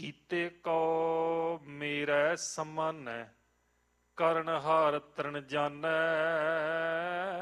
ਕੀਤੇ ਕੋ ਮੇਰੇ ਸਮਾਨੈ, ਕਰਨ ਹਾਰ ਤਰਨ ਜਾਣੈ।